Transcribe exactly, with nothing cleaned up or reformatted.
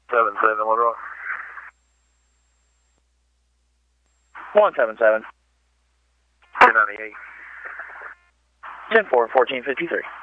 seven seven, what rock? one seven seven. two ninety-eight. ten four, fourteen fifty-three.